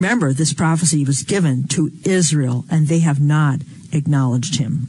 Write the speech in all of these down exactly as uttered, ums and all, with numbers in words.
Remember, this prophecy was given to Israel, and they have not acknowledged him.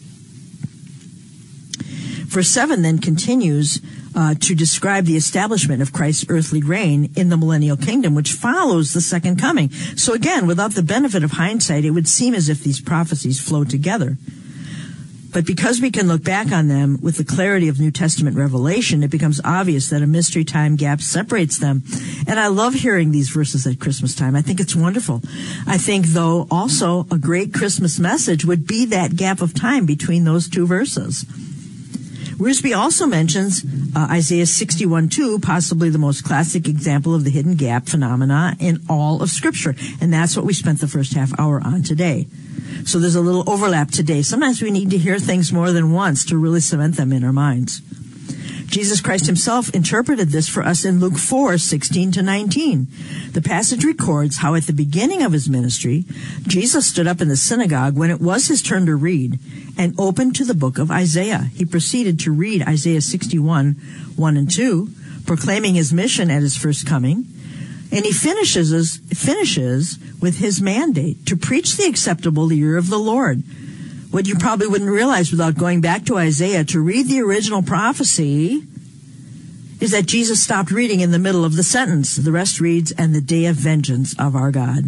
Verse seven then continues uh, to describe the establishment of Christ's earthly reign in the millennial kingdom, which follows the second coming. So again, without the benefit of hindsight, it would seem as if these prophecies flow together. But because we can look back on them with the clarity of New Testament revelation, it becomes obvious that a mystery time gap separates them. And I love hearing these verses at Christmas time. I think it's wonderful. I think, though, also a great Christmas message would be that gap of time between those two verses. Wiersbe also mentions uh, Isaiah sixty-one two, possibly the most classic example of the hidden gap phenomena in all of Scripture. And that's what we spent the first half hour on today. So there's a little overlap today. Sometimes we need to hear things more than once to really cement them in our minds. Jesus Christ himself interpreted this for us in Luke four sixteen to nineteen. The passage records how at the beginning of his ministry, Jesus stood up in the synagogue when it was his turn to read and opened to the book of Isaiah. He proceeded to read Isaiah sixty-one, one and two, proclaiming his mission at his first coming. And he finishes, finishes with his mandate to preach the acceptable year of the Lord. What you probably wouldn't realize without going back to Isaiah to read the original prophecy is that Jesus stopped reading in the middle of the sentence. The rest reads, "And the day of vengeance of our God."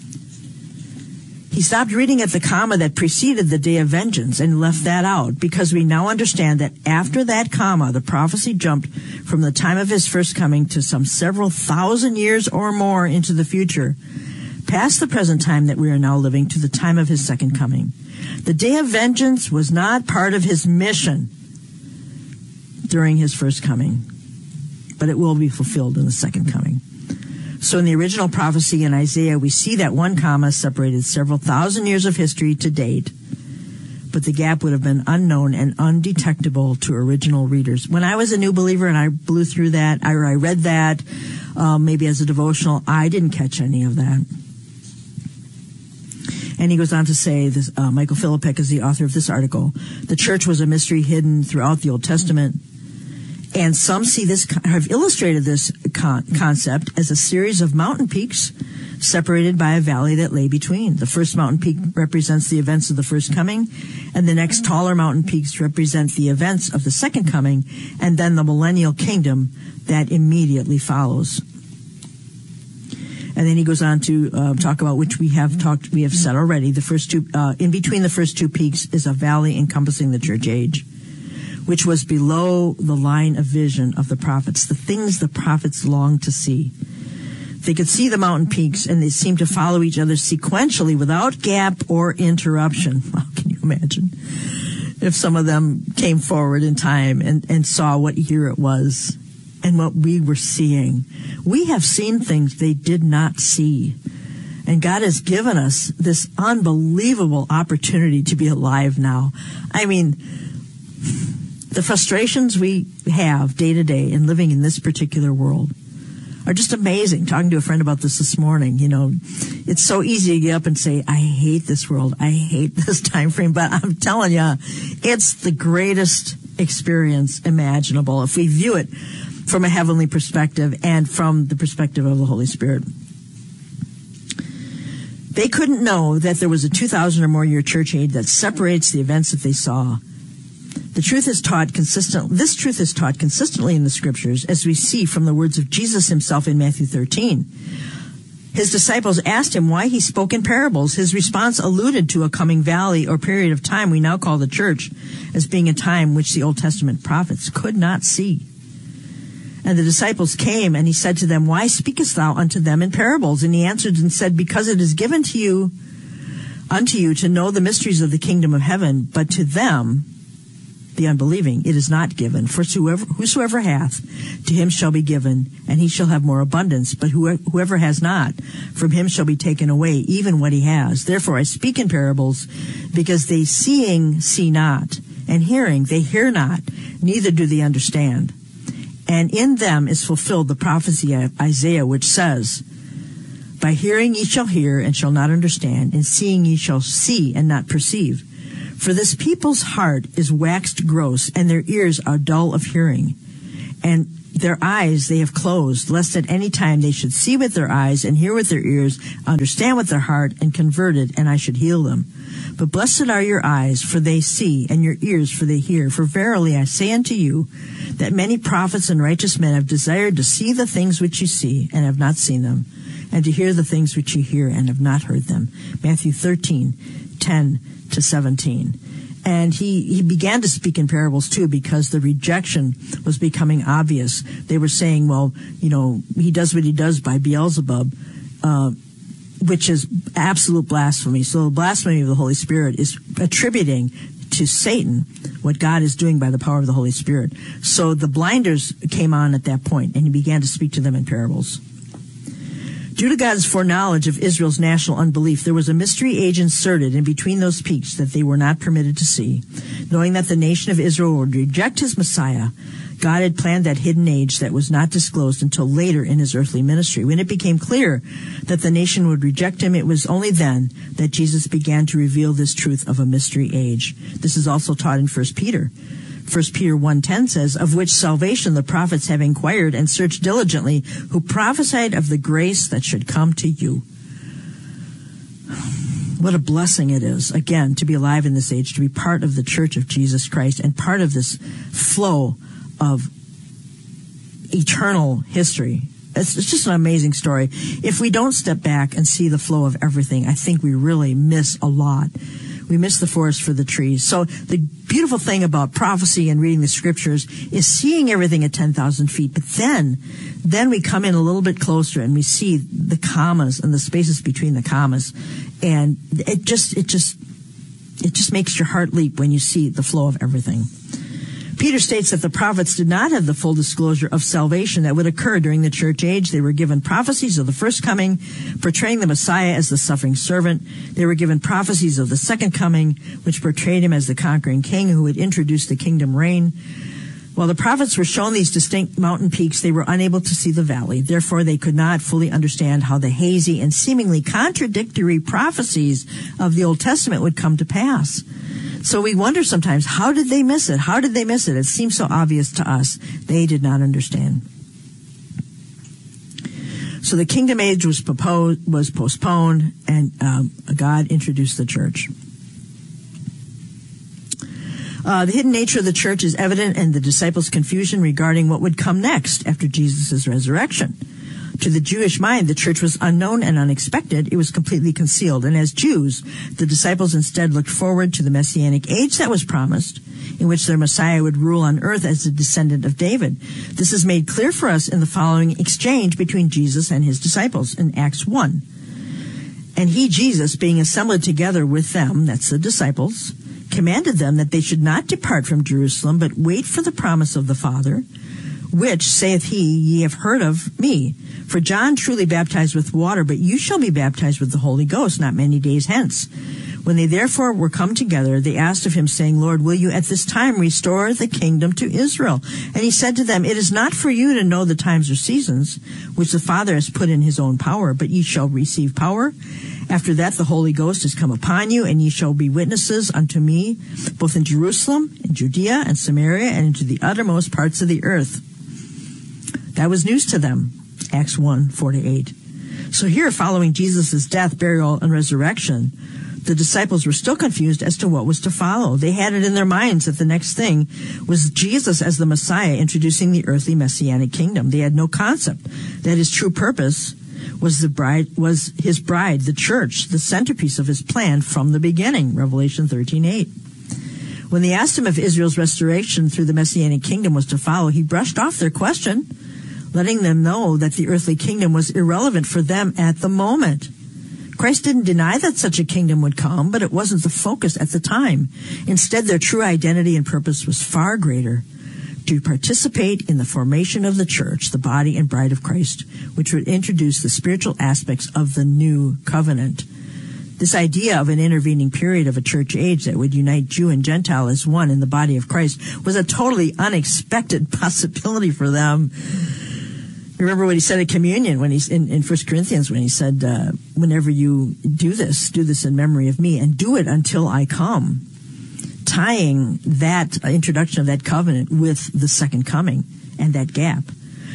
He stopped reading at the comma that preceded the day of vengeance and left that out because we now understand that after that comma, the prophecy jumped from the time of his first coming to some several thousand years or more into the future, past the present time that we are now living to the time of his second coming. The day of vengeance was not part of his mission during his first coming, but it will be fulfilled in the second coming. So in the original prophecy in Isaiah, we see that one comma separated several thousand years of history to date, but the gap would have been unknown and undetectable to original readers. When I was a new believer and I blew through that, or I read that, um, maybe as a devotional, I didn't catch any of that. And he goes on to say, this, uh, Michael Philippek is the author of this article, the church was a mystery hidden throughout the Old Testament. And some see this, have illustrated this con- concept as a series of mountain peaks separated by a valley that lay between. The first mountain peak represents the events of the first coming, and the next taller mountain peaks represent the events of the second coming, and then the millennial kingdom that immediately follows. And then he goes on to uh, talk about, which we have talked, we have said already, the first two, uh, in between the first two peaks is a valley encompassing the church age, which was below the line of vision of the prophets, the things the prophets longed to see. They could see the mountain peaks, and they seemed to follow each other sequentially without gap or interruption. Well, can you imagine if some of them came forward in time and, and saw what year it was and what we were seeing? We have seen things they did not see. And God has given us this unbelievable opportunity to be alive now. I mean, the frustrations we have day to day in living in this particular world are just amazing. Talking to a friend about this this morning, you know, it's so easy to get up and say, I hate this world. I hate this time frame. But I'm telling you, it's the greatest experience imaginable if we view it from a heavenly perspective and from the perspective of the Holy Spirit. They couldn't know that there was a two thousand or more year church age that separates the events that they saw. The truth is taught consistent. This truth is taught consistently in the Scriptures, as we see from the words of Jesus himself in Matthew thirteen. His disciples asked him why he spoke in parables. His response alluded to a coming valley or period of time we now call the church, as being a time which the Old Testament prophets could not see. And the disciples came, and he said to them, why speakest thou unto them in parables? And he answered and said, because it is given to you, unto you, to know the mysteries of the kingdom of heaven, but to them, the unbelieving, it is not given. For whoever, whosoever hath, to him shall be given, and he shall have more abundance. But whoever has not, from him shall be taken away even what he has. Therefore I speak in parables, because they seeing see not, and hearing they hear not, neither do they understand. And in them is fulfilled the prophecy of Isaiah, which says, by hearing ye shall hear, and shall not understand, and seeing ye shall see, and not perceive. For this people's heart is waxed gross, and their ears are dull of hearing. And their eyes they have closed, lest at any time they should see with their eyes and hear with their ears, understand with their heart, and converted, and I should heal them. But blessed are your eyes, for they see, and your ears, for they hear. For verily I say unto you, that many prophets and righteous men have desired to see the things which you see, and have not seen them, and to hear the things which you hear, and have not heard them. Matthew thirteen, ten to seventeen. And he, he began to speak in parables, too, because the rejection was becoming obvious. They were saying, well, you know, he does what he does by Beelzebub, uh, which is absolute blasphemy. So the blasphemy of the Holy Spirit is attributing to Satan what God is doing by the power of the Holy Spirit. So the blinders came on at that point, and he began to speak to them in parables. Due to God's foreknowledge of Israel's national unbelief, there was a mystery age inserted in between those peaks that they were not permitted to see. Knowing that the nation of Israel would reject his Messiah, God had planned that hidden age that was not disclosed until later in his earthly ministry. When it became clear that the nation would reject him, it was only then that Jesus began to reveal this truth of a mystery age. This is also taught in First Peter. First Peter one ten says, of which salvation the prophets have inquired and searched diligently, who prophesied of the grace that should come to you. What a blessing it is, again, to be alive in this age, to be part of the Church of Jesus Christ and part of this flow of eternal history. It's, it's just an amazing story. If we don't step back and see the flow of everything, I think we really miss a lot. We miss the forest for the trees. So the beautiful thing about prophecy and reading the scriptures is seeing everything at ten thousand feet. But then, then we come in a little bit closer and we see the commas and the spaces between the commas. And it just, it just, it just makes your heart leap when you see the flow of everything. Peter states that the prophets did not have the full disclosure of salvation that would occur during the church age. They were given prophecies of the first coming, portraying the Messiah as the suffering servant. They were given prophecies of the second coming, which portrayed him as the conquering king who would introduce the kingdom reign. While the prophets were shown these distinct mountain peaks, they were unable to see the valley. Therefore, they could not fully understand how the hazy and seemingly contradictory prophecies of the Old Testament would come to pass. So we wonder sometimes, how did they miss it? How did they miss it? It seems so obvious to us. They did not understand. So the kingdom age was proposed, was postponed, and um, God introduced the church. Uh, the hidden nature of the church is evident in the disciples' confusion regarding what would come next after Jesus' resurrection. To the Jewish mind, the church was unknown and unexpected. It was completely concealed. And as Jews, the disciples instead looked forward to the messianic age that was promised, in which their Messiah would rule on earth as the descendant of David. This is made clear for us in the following exchange between Jesus and his disciples in Acts one. And he, Jesus, being assembled together with them, that's the disciples, commanded them that they should not depart from Jerusalem, but wait for the promise of the Father, which, saith he, ye have heard of me. For John truly baptized with water, but you shall be baptized with the Holy Ghost not many days hence. When they therefore were come together, they asked of him, saying, Lord, will you at this time restore the kingdom to Israel? And he said to them, it is not for you to know the times or seasons, which the Father has put in his own power, but ye shall receive power. After that, the Holy Ghost is come upon you, and ye shall be witnesses unto me, both in Jerusalem, in Judea, and Samaria, and into the uttermost parts of the earth. That was news to them. Acts one, four to eight. So here, following Jesus' death, burial, and resurrection, the disciples were still confused as to what was to follow. They had it in their minds that the next thing was Jesus as the Messiah introducing the earthly messianic kingdom. They had no concept that his true purpose was the bride, was his bride, the church, the centerpiece of his plan from the beginning, Revelation thirteen eight. When they asked him if Israel's restoration through the messianic kingdom was to follow, he brushed off their question, letting them know that the earthly kingdom was irrelevant for them at the moment. Christ didn't deny that such a kingdom would come, but it wasn't the focus at the time. Instead, their true identity and purpose was far greater: to participate in the formation of the church, the body and bride of Christ, which would introduce the spiritual aspects of the new covenant. This idea of an intervening period of a church age that would unite Jew and Gentile as one in the body of Christ was a totally unexpected possibility for them. Remember what he said at communion when he's in, in First Corinthians, when he said, uh, whenever you do this, do this in memory of me, and do it until I come, tying that introduction of that covenant with the second coming and that gap.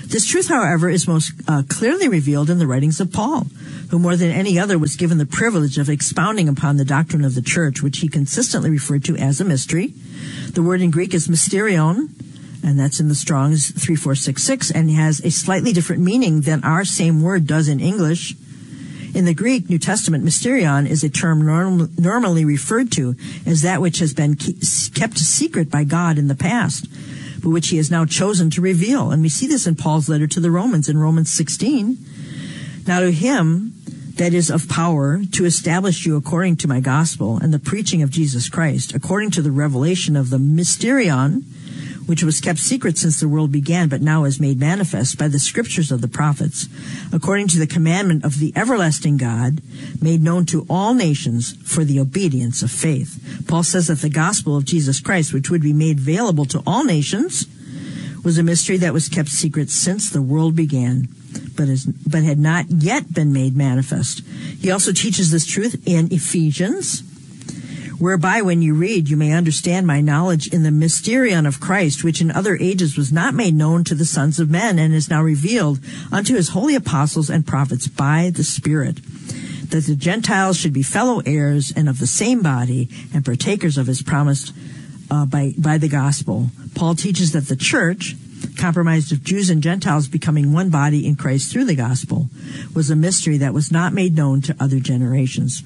This truth, however, is most uh, clearly revealed in the writings of Paul, who more than any other was given the privilege of expounding upon the doctrine of the church, which he consistently referred to as a mystery. The word in Greek is mysterion, and that's in the Strong's three four six six, and has a slightly different meaning than our same word does in English. In the Greek New Testament, mysterion is a term norm- normally referred to as that which has been ke- kept secret by God in the past, but which he has now chosen to reveal. And we see this in Paul's letter to the Romans in Romans sixteen. Now to him that is of power to establish you according to my gospel and the preaching of Jesus Christ, according to the revelation of the mysterion, which was kept secret since the world began, but now is made manifest by the scriptures of the prophets, according to the commandment of the everlasting God, made known to all nations for the obedience of faith. Paul says that the gospel of Jesus Christ, which would be made available to all nations, was a mystery that was kept secret since the world began, but is, but had not yet been made manifest. He also teaches this truth in Ephesians, whereby when you read, you may understand my knowledge in the mysterion of Christ, which in other ages was not made known to the sons of men, and is now revealed unto his holy apostles and prophets by the Spirit, that the Gentiles should be fellow heirs and of the same body, and partakers of his promise uh, by, by the gospel. Paul teaches that the church, comprised of Jews and Gentiles becoming one body in Christ through the gospel, was a mystery that was not made known to other generations.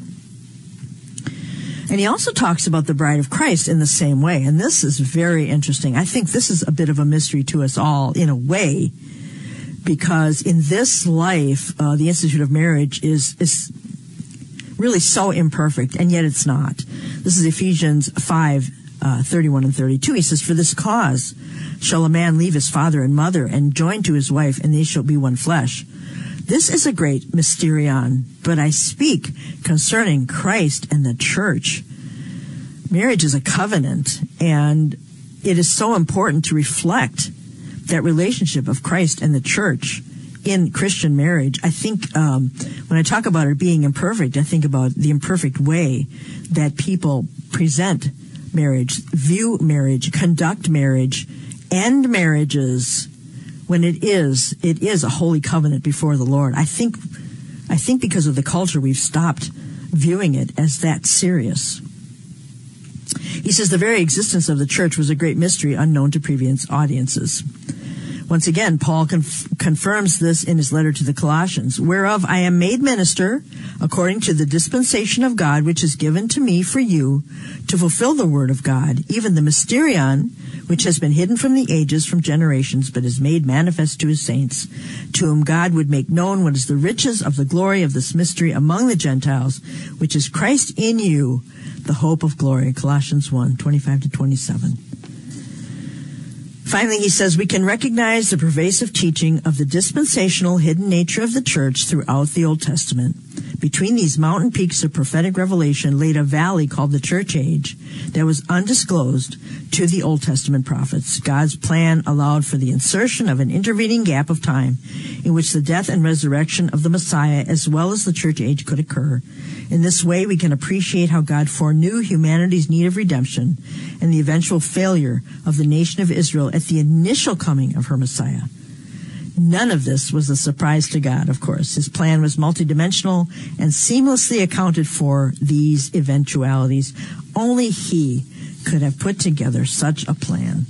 And he also talks about the bride of Christ in the same way. And this is very interesting. I think this is a bit of a mystery to us all in a way, because in this life, uh, the institute of marriage is, is really so imperfect, and yet it's not. This is Ephesians five, uh, thirty-one and thirty-two. He says, for this cause shall a man leave his father and mother and join to his wife, and they shall be one flesh. This is a great mysterion, but I speak concerning Christ and the church. Marriage is a covenant, and it is so important to reflect that relationship of Christ and the church in Christian marriage. I think um, when I talk about it being imperfect, I think about the imperfect way that people present marriage, view marriage, conduct marriage, end marriages, when it is, it is a holy covenant before the Lord. I think, I think because of the culture, we've stopped viewing it as that serious. He says the very existence of the church was a great mystery unknown to previous audiences. Once again, Paul conf- confirms this in his letter to the Colossians, whereof I am made minister according to the dispensation of God, which is given to me for you to fulfill the word of God, even the mysterion, which has been hidden from the ages, from generations, but is made manifest to his saints, to whom God would make known what is the riches of the glory of this mystery among the Gentiles, which is Christ in you, the hope of glory. Colossians one, twenty-five to twenty-seven. Finally, he says we can recognize the pervasive teaching of the dispensational hidden nature of the church throughout the Old Testament. Between these mountain peaks of prophetic revelation laid a valley called the church age that was undisclosed to the Old Testament prophets. God's plan allowed for the insertion of an intervening gap of time in which the death and resurrection of the Messiah as well as the church age could occur. In this way, we can appreciate how God foreknew humanity's need of redemption and the eventual failure of the nation of Israel at the initial coming of her Messiah. None of this was a surprise to God, of course. His plan was multidimensional and seamlessly accounted for these eventualities. Only he could have put together such a plan.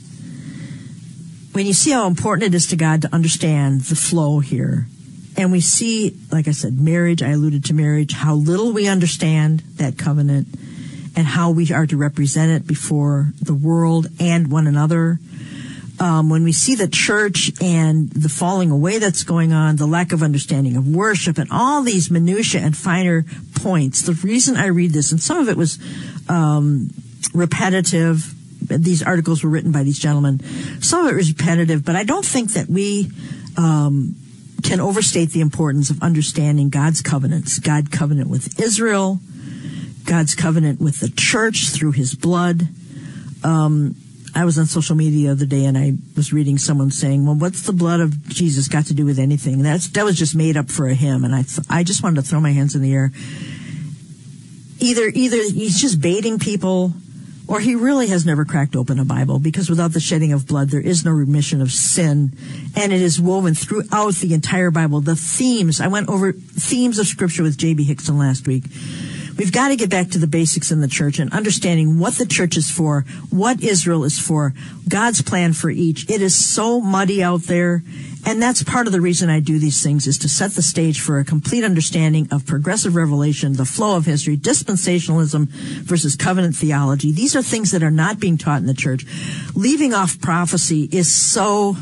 When you see how important it is to God to understand the flow here, and we see, like I said, marriage, I alluded to marriage, how little we understand that covenant and how we are to represent it before the world and one another. Um, when we see the church and the falling away that's going on, the lack of understanding of worship, and all these minutiae and finer points, the reason I read this, and some of it was um, repetitive. These articles were written by these gentlemen. Some of it was repetitive, but I don't think that we um, can overstate the importance of understanding God's covenants. God's covenant with Israel, God's covenant with the church through his blood. Um, I was on social media the other day and I was reading someone saying, well, what's the blood of Jesus got to do with anything? That's, that was just made up for a hymn. And I, th- I just wanted to throw my hands in the air. Either, either he's just baiting people, or he really has never cracked open a Bible, because without the shedding of blood, there is no remission of sin. And it is woven throughout the entire Bible. The themes, I went over themes of Scripture with J B Hickson last week. We've got to get back to the basics in the church and understanding what the church is for, what Israel is for, God's plan for each. It is so muddy out there. And that's part of the reason I do these things, is to set the stage for a complete understanding of progressive revelation, the flow of history, dispensationalism versus covenant theology. These are things that are not being taught in the church. Leaving off prophecy is so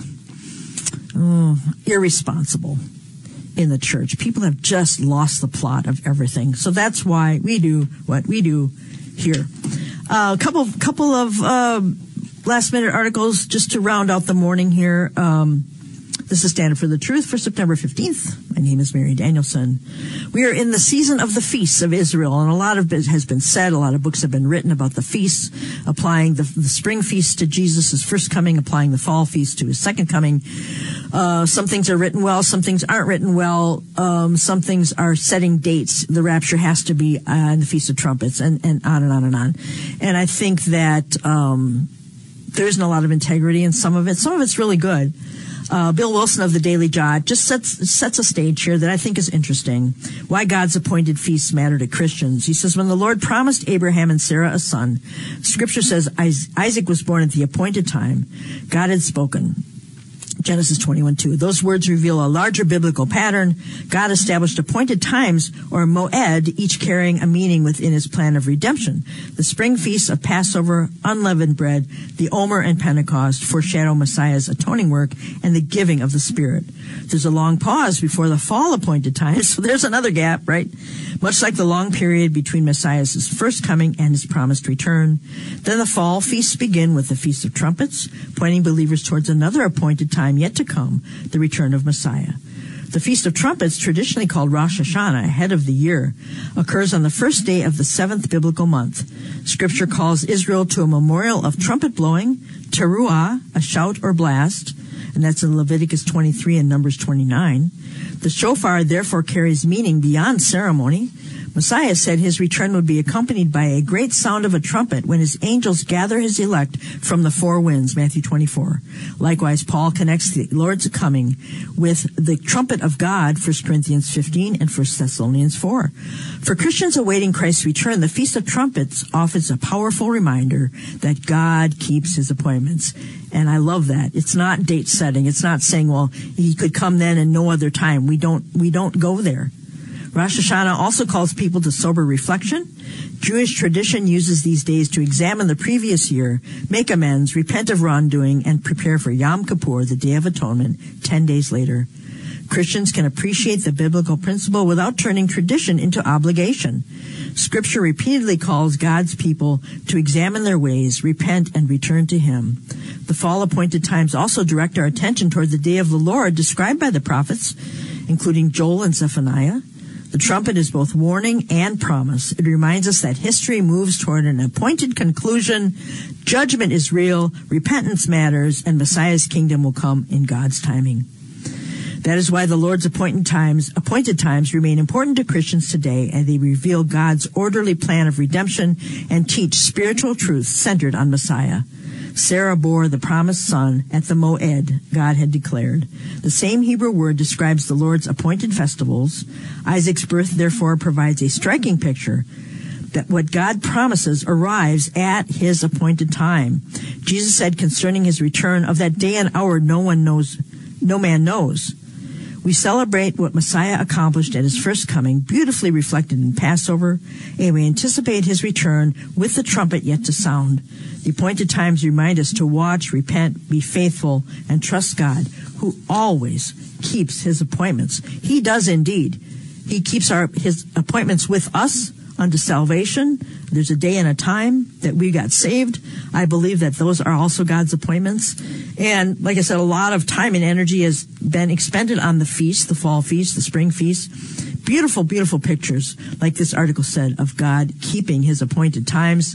oh, irresponsible in the church. People have just lost the plot of everything. So that's why we do what we do here. A uh, couple, couple of uh, last minute articles just to round out the morning here. Um, This is Stand Up for the Truth for September fifteenth. My name is Mary Danielson. We are in the season of the feasts of Israel, and a lot of it has been said. A lot of books have been written about the feasts, applying the, the spring feast to Jesus' first coming, applying the fall feast to his second coming. Uh, some things are written well, some things aren't written well. Um, some things are setting dates. The rapture has to be on the Feast of Trumpets, and, and on and on and on. And I think that um, there isn't a lot of integrity in some of it. Some of it's really good. Uh, Bill Wilson of the Daily Jot just sets sets a stage here that I think is interesting. Why God's appointed feasts matter to Christians. He says, when the Lord promised Abraham and Sarah a son, Scripture says Isaac was born at the appointed time. God had spoken. Genesis twenty-one two. Those words reveal a larger biblical pattern. God established appointed times, or moed, each carrying a meaning within his plan of redemption. The spring feasts of Passover, unleavened bread, the Omer and Pentecost foreshadow Messiah's atoning work and the giving of the Spirit. There's a long pause before the fall appointed times, so there's another gap, right? Much like the long period between Messiah's first coming and his promised return. Then the fall feasts begin with the Feast of Trumpets, pointing believers towards another appointed time yet to come, the return of Messiah. The Feast of Trumpets, traditionally called Rosh Hashanah, head of the year, occurs on the first day of the seventh biblical month. Scripture calls Israel to a memorial of trumpet blowing, teruah, a shout or blast, and that's in Leviticus twenty-three and Numbers twenty-nine. The shofar therefore carries meaning beyond ceremony. Messiah said his return would be accompanied by a great sound of a trumpet when his angels gather his elect from the four winds, Matthew twenty-four. Likewise, Paul connects the Lord's coming with the trumpet of God, First Corinthians fifteen and First Thessalonians four. For Christians awaiting Christ's return, the Feast of Trumpets offers a powerful reminder that God keeps his appointments. And I love that. It's not date setting. It's not saying, well, he could come then and no other time. We don't, we don't go there. Rosh Hashanah also calls people to sober reflection. Jewish tradition uses these days to examine the previous year, make amends, repent of wrongdoing, and prepare for Yom Kippur, the Day of Atonement, ten days later. Christians can appreciate the biblical principle without turning tradition into obligation. Scripture repeatedly calls God's people to examine their ways, repent, and return to him. The fall-appointed times also direct our attention toward the day of the Lord described by the prophets, including Joel and Zephaniah. The trumpet is both warning and promise. It reminds us that history moves toward an appointed conclusion. Judgment is real, repentance matters, and Messiah's kingdom will come in God's timing. That is why the Lord's appointed times, appointed times remain important to Christians today, and they reveal God's orderly plan of redemption and teach spiritual truth centered on Messiah. Sarah bore the promised son at the moed God had declared. The same Hebrew word describes the Lord's appointed festivals. Isaac's birth, therefore, provides a striking picture that what God promises arrives at his appointed time. Jesus said concerning his return, of that day and hour no one knows, no man knows. We celebrate what Messiah accomplished at his first coming, beautifully reflected in Passover, and we anticipate his return with the trumpet yet to sound. The appointed times remind us to watch, repent, be faithful, and trust God, who always keeps his appointments. He does indeed. He keeps our his appointments with us unto salvation. There's a day and a time that we got saved. I believe that those are also God's appointments. And like I said, a lot of time and energy has been expended on the feast, the fall feast, the spring feast. Beautiful, beautiful pictures, like this article said, of God keeping his appointed times.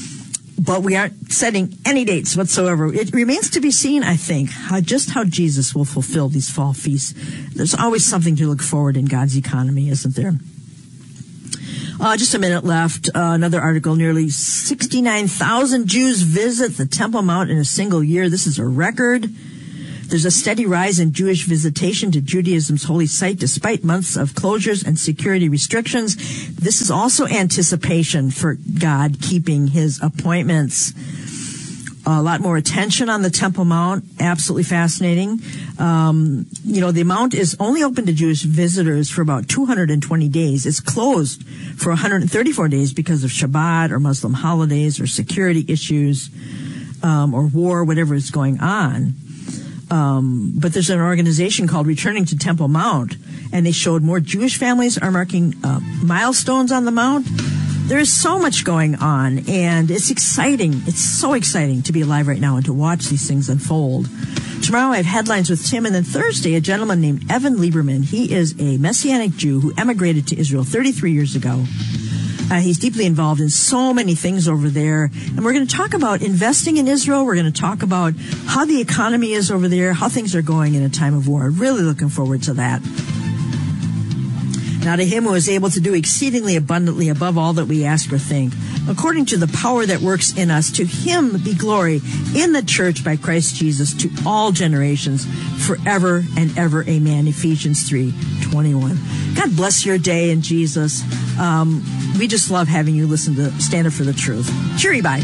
But we aren't setting any dates whatsoever. It remains to be seen, I think, how just how Jesus will fulfill these fall feasts. There's always something to look forward in God's economy, isn't there? Uh, just a minute left. Uh, another article, nearly sixty-nine thousand Jews visit the Temple Mount in a single year. This is a record. There's a steady rise in Jewish visitation to Judaism's holy site despite months of closures and security restrictions. This is also anticipation for God keeping his appointments. A lot more attention on the Temple Mount. Absolutely fascinating. Um, you know, the Mount is only open to Jewish visitors for about two hundred twenty days. It's closed for one hundred thirty-four days because of Shabbat or Muslim holidays or security issues, um, or war, whatever is going on. Um, but there's an organization called Returning to Temple Mount, and they showed more Jewish families are marking uh, milestones on the Mount. There is so much going on, and it's exciting. It's so exciting to be alive right now and to watch these things unfold. Tomorrow I have headlines with Tim, and then Thursday, a gentleman named Evan Lieberman. He is a Messianic Jew who emigrated to Israel thirty-three years ago. Uh, he's deeply involved in so many things over there. And we're going to talk about investing in Israel. We're going to talk about how the economy is over there, how things are going in a time of war. Really looking forward to that. Now to him who is able to do exceedingly abundantly above all that we ask or think, according to the power that works in us, to him be glory in the church by Christ Jesus to all generations, forever and ever. Amen. Ephesians three twenty-one. God bless your day in Jesus. Um, we just love having you listen to Stand Up for the Truth. Cheery bye.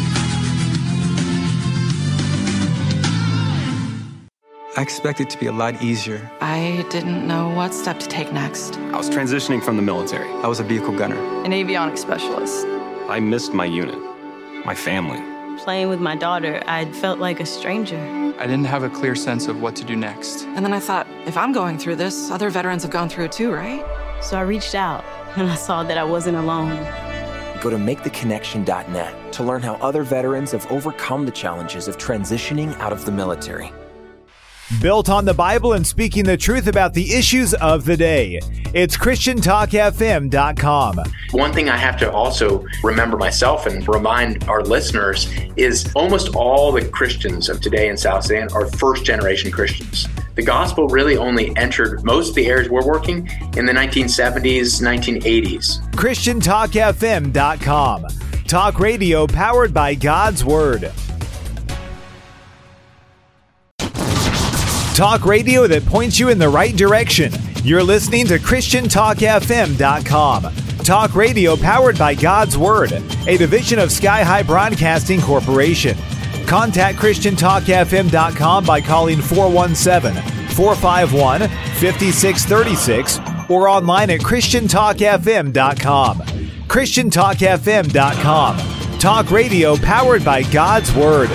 I expected it to be a lot easier. I didn't know what step to take next. I was transitioning from the military. I was a vehicle gunner. An avionics specialist. I missed my unit, my family. Playing with my daughter, I felt like a stranger. I didn't have a clear sense of what to do next. And then I thought, if I'm going through this, other veterans have gone through it too, right? So I reached out, and I saw that I wasn't alone. Go to make the connection dot net to learn how other veterans have overcome the challenges of transitioning out of the military. Built on the Bible and speaking the truth about the issues of the day. It's Christian Talk F M dot com. One thing I have to also remember myself and remind our listeners is almost all the Christians of today in South Sudan are first-generation Christians. The gospel really only entered most of the areas we're working in the nineteen seventies, nineteen eighties. Christian Talk F M dot com. Talk radio powered by God's Word. Talk radio that points you in the right direction. You're listening to Christian Talk F M dot com. Talk radio powered by God's Word, a division of Sky High Broadcasting Corporation. Contact Christian Talk F M dot com by calling four one seven, four five one, five six three six or online at Christian Talk F M dot com. Christian Talk F M dot com. Talk radio powered by God's Word.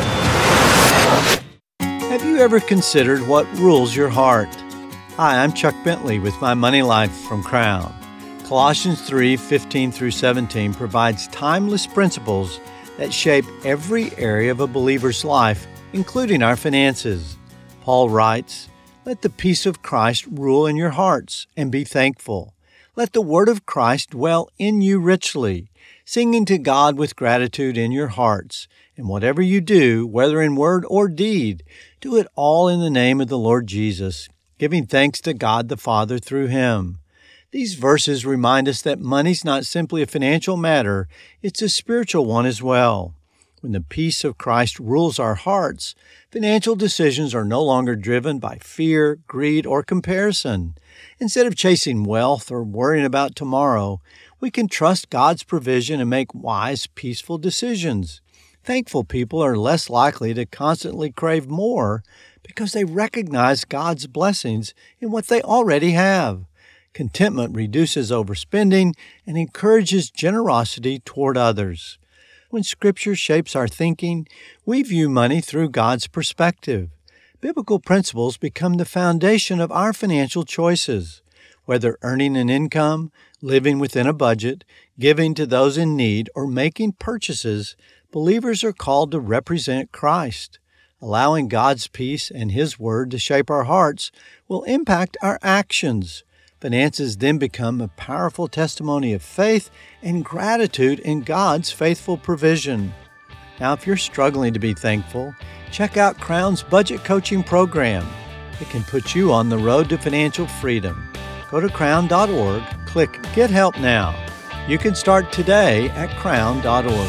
Have you ever considered what rules your heart? Hi, I'm Chuck Bentley with My Money Life from Crown. Colossians three fifteen through seventeen provides timeless principles that shape every area of a believer's life, including our finances. Paul writes, "Let the peace of Christ rule in your hearts, and be thankful. Let the word of Christ dwell in you richly, singing to God with gratitude in your hearts. And whatever you do, whether in word or deed, do it all in the name of the Lord Jesus, giving thanks to God the Father through Him." These verses remind us that money's not simply a financial matter, it's a spiritual one as well. When the peace of Christ rules our hearts, financial decisions are no longer driven by fear, greed, or comparison. Instead of chasing wealth or worrying about tomorrow, we can trust God's provision and make wise, peaceful decisions. Thankful people are less likely to constantly crave more because they recognize God's blessings in what they already have. Contentment reduces overspending and encourages generosity toward others. When Scripture shapes our thinking, we view money through God's perspective. Biblical principles become the foundation of our financial choices. Whether earning an income, living within a budget, giving to those in need, or making purchases, believers are called to represent Christ. Allowing God's peace and His Word to shape our hearts will impact our actions. Finances then become a powerful testimony of faith and gratitude in God's faithful provision. Now, if you're struggling to be thankful, check out Crown's Budget Coaching Program. It can put you on the road to financial freedom. Go to crown dot org, click Get Help Now. You can start today at crown dot org.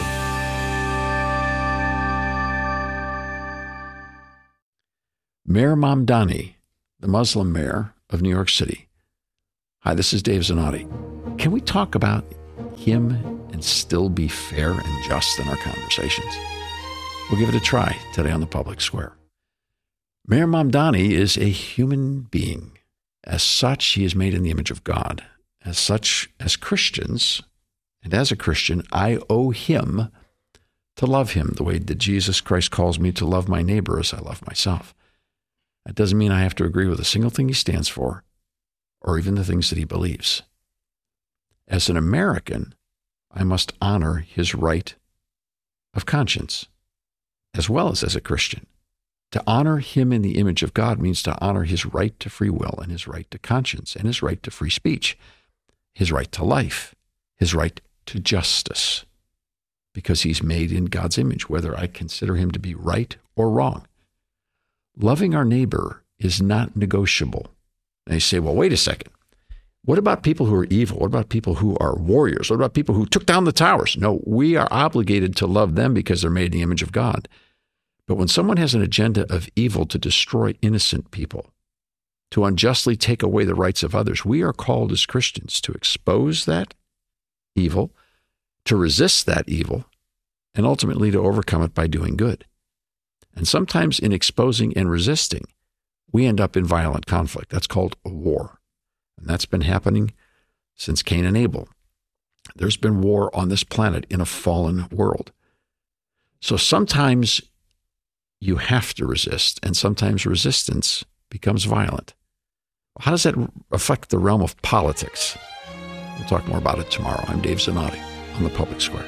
Mayor Mamdani, the Muslim mayor of New York City. Hi, this is Dave Zanotti. Can we talk about him and still be fair and just in our conversations? We'll give it a try today on the Public Square. Mayor Mamdani is a human being. As such, he is made in the image of God. As such, as Christians, and as a Christian, I owe him to love him the way that Jesus Christ calls me to love my neighbor as I love myself. That doesn't mean I have to agree with a single thing he stands for, or even the things that he believes. As an American, I must honor his right of conscience, as well as as a Christian. To honor him in the image of God means to honor his right to free will and his right to conscience and his right to free speech, his right to life, his right to justice, because he's made in God's image, whether I consider him to be right or wrong. Loving our neighbor is not negotiable. And they say, well, wait a second. What about people who are evil? What about people who are warriors? What about people who took down the towers? No, we are obligated to love them because they're made in the image of God. But when someone has an agenda of evil to destroy innocent people, to unjustly take away the rights of others, we are called as Christians to expose that evil, to resist that evil, and ultimately to overcome it by doing good. And sometimes in exposing and resisting, we end up in violent conflict. That's called a war. And that's been happening since Cain and Abel. There's been war on this planet in a fallen world. So sometimes you have to resist, and sometimes resistance becomes violent. How does that affect the realm of politics? We'll talk more about it tomorrow. I'm Dave Zanotti on the Public Square.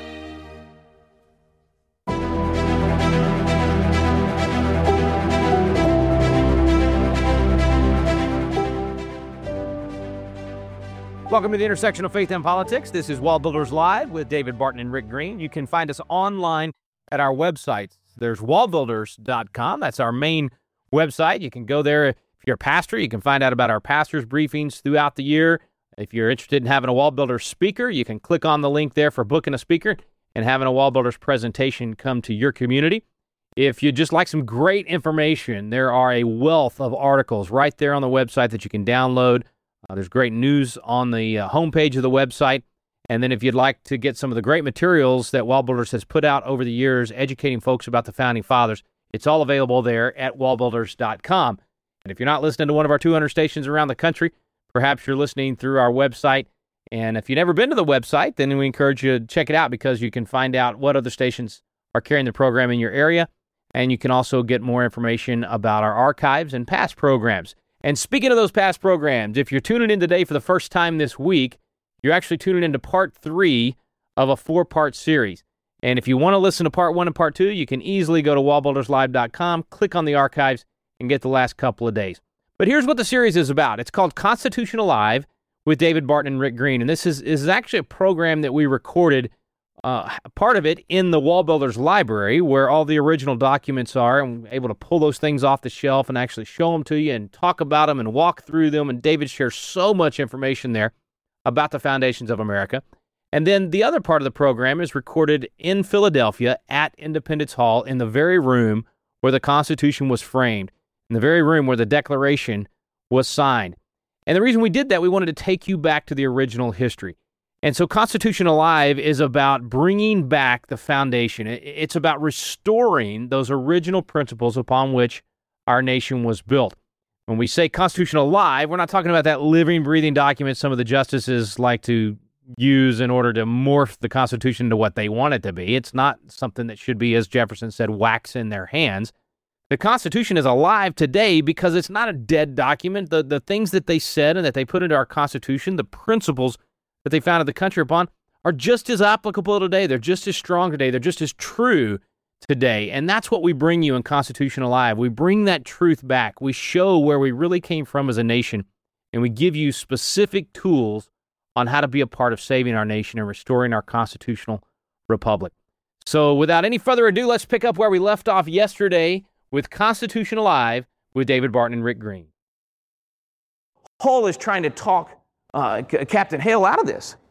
Welcome to the intersection of faith and politics. This is Wall Builders Live with David Barton and Rick Green. You can find us online at our website. There's wall builders dot com. That's our main website. You can go there. If you're a pastor, you can find out about our pastors' briefings throughout the year. If you're interested in having a Wall Builders speaker, you can click on the link there for booking a speaker and having a Wall Builders presentation come to your community. If you'd just like some great information, there are a wealth of articles right there on the website that you can download. Uh, there's great news on the uh, homepage of the website. And then if you'd like to get some of the great materials that Wall Builders has put out over the years, educating folks about the Founding Fathers, it's all available there at wall builders dot com. And if you're not listening to one of our two hundred stations around the country, perhaps you're listening through our website. And if you've never been to the website, then we encourage you to check it out, because you can find out what other stations are carrying the program in your area. And you can also get more information about our archives and past programs. And speaking of those past programs, if you're tuning in today for the first time this week, you're actually tuning into part three of a four-part series. And if you want to listen to part one and part two, you can easily go to wall builders live dot com, click on the archives, and get the last couple of days. But here's what the series is about. It's called Constitution Alive with David Barton and Rick Green. And this is, is actually a program that we recorded, uh, part of it in the Wall Builders Library, where all the original documents are, and we're able to pull those things off the shelf and actually show them to you and talk about them and walk through them. And David shares so much information there about the foundations of America. And then the other part of the program is recorded in Philadelphia at Independence Hall, in the very room where the Constitution was framed, in the very room where the Declaration was signed. And the reason we did that, we wanted to take you back to the original history. And so Constitution Alive is about bringing back the foundation. It's about restoring those original principles upon which our nation was built. When we say Constitution Alive, we're not talking about that living, breathing document some of the justices like to use in order to morph the Constitution to what they want it to be. It's not something that should be, as Jefferson said, wax in their hands. The Constitution is alive today because it's not a dead document. The, the things that they said and that they put into our Constitution, the principles that they founded the country upon, are just as applicable today. They're just as strong today. They're just as true today. And that's what we bring you in Constitution Alive. We bring that truth back. We show where we really came from as a nation, and we give you specific tools on how to be a part of saving our nation and restoring our constitutional republic. So without any further ado, let's pick up where we left off yesterday with Constitution Alive with David Barton and Rick Green. Hull is trying to talk uh, C- Captain Hale out of this.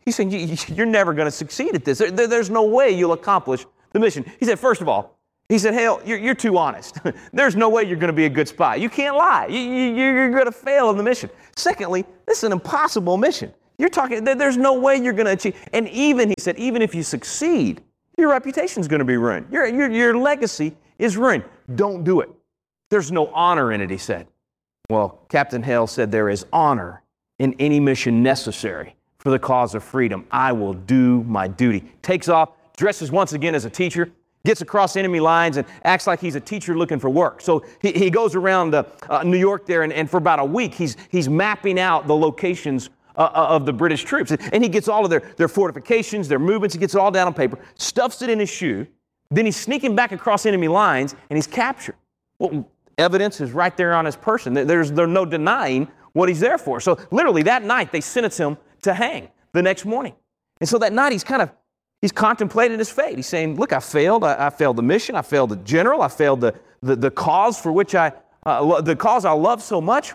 He's saying, you, you're never going to succeed at this. There, there's no way you'll accomplish the mission. He said, first of all, he said, Hale, you're, you're too honest. There's no way you're going to be a good spy. You can't lie. You, you, you're going to fail in the mission. Secondly, this is an impossible mission. You're talking, there's no way you're going to achieve. And even, he said, even if you succeed, your reputation is going to be ruined. Your, your, your legacy is ruined. Don't do it. There's no honor in it, he said. Well, Captain Hale said, there is honor in any mission necessary for the cause of freedom. I will do my duty. Takes off, dresses once again as a teacher, gets across enemy lines and acts like he's a teacher looking for work. So he, he goes around uh, uh, New York there, and, and for about a week, he's, he's mapping out the locations uh, of the British troops. And he gets all of their, their fortifications, their movements, he gets it all down on paper, stuffs it in his shoe, then he's sneaking back across enemy lines, and he's captured. Well, evidence is right there on his person. There's, there's no denying what he's there for. So literally that night, they sentence him to hang the next morning. And so that night, he's kind of He's contemplating his fate. He's saying, look, I failed. I, I failed the mission. I failed the general. I failed the, the, the cause for which I, uh, the cause I love so much.